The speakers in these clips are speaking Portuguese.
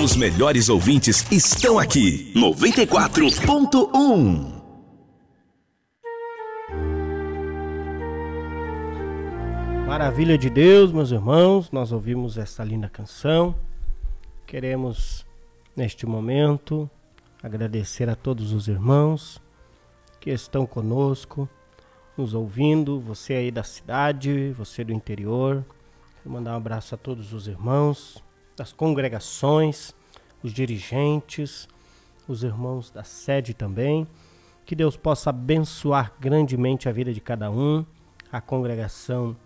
Os melhores ouvintes estão aqui. 94.1. Maravilha de Deus, meus irmãos, nós ouvimos essa linda canção. Queremos, neste momento, agradecer a todos os irmãos que estão conosco, nos ouvindo, você aí da cidade, você do interior. Quero mandar um abraço a todos os irmãos das congregações, os dirigentes, os irmãos da sede também. Que Deus possa abençoar grandemente a vida de cada um, a congregação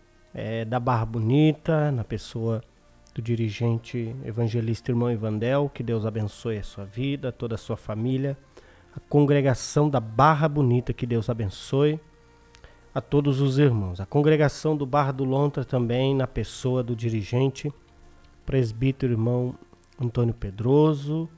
da Barra Bonita, na pessoa do dirigente evangelista irmão Ivandel. Que Deus abençoe a sua vida, toda a sua família. A congregação da Barra Bonita, que Deus abençoe a todos os irmãos. A congregação do Barra do Lontra também, na pessoa do dirigente presbítero irmão Antônio Pedroso,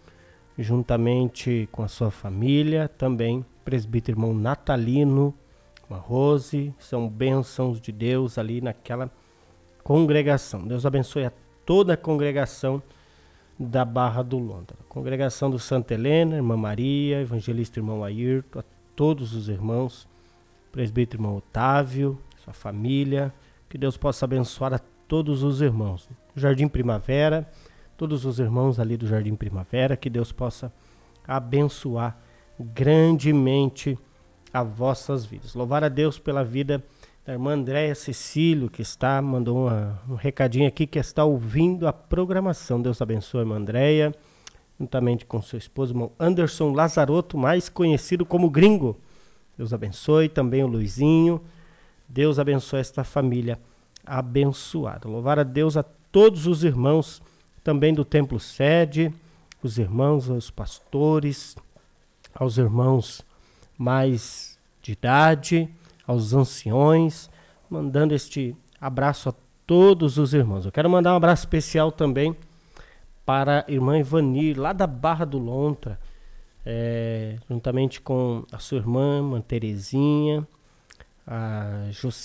juntamente com a sua família. Também presbítero irmão Natalino, uma Rose, são bênçãos de Deus ali naquela congregação. Deus abençoe a toda a congregação da Barra do Lontra. A congregação do Santa Helena, irmã Maria, evangelista irmão Ayrton, a todos os irmãos, presbítero irmão Otávio, sua família. Que Deus possa abençoar a todos os irmãos. Jardim Primavera, todos os irmãos ali do Jardim Primavera, que Deus possa abençoar grandemente as vossas vidas. Louvar a Deus pela vida da irmã Andréia Cecílio, que mandou um recadinho aqui, que está ouvindo a programação. Deus abençoe a irmã Andréia, juntamente com seu esposo, irmão Anderson Lazarotto, mais conhecido como Gringo. Deus abençoe também o Luizinho. Deus abençoe esta família abençoada. Louvar a Deus a todos os irmãos também do Templo Sede, os irmãos, os pastores, aos irmãos mais de idade, aos anciões, mandando este abraço a todos os irmãos. Eu quero mandar um abraço especial também para a irmã Ivanir, lá da Barra do Lontra, juntamente com a sua irmã Terezinha, a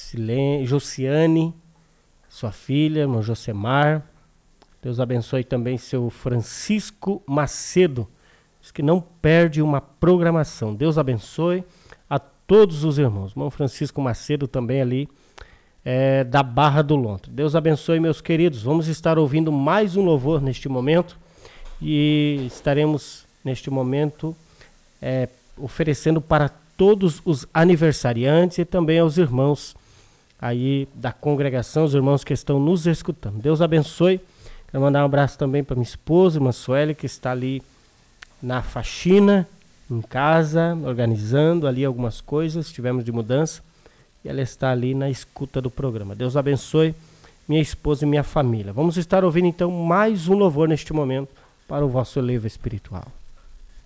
Josiane, sua filha, irmão Josemar. Deus abençoe também seu Francisco Macedo, que não perde uma programação. Deus abençoe a todos os irmãos. Irmão Francisco Macedo também ali da Barra do Lontra. Deus abençoe, meus queridos. Vamos estar ouvindo mais um louvor neste momento e estaremos neste momento oferecendo para todos os aniversariantes e também aos irmãos aí da congregação, os irmãos que estão nos escutando. Deus abençoe. Quero mandar um abraço também para minha esposa, irmã Sueli, que está ali na faxina, em casa, organizando ali algumas coisas, tivemos de mudança, e ela está ali na escuta do programa. Deus abençoe minha esposa e minha família. Vamos estar ouvindo então mais um louvor neste momento para o vosso elevo espiritual.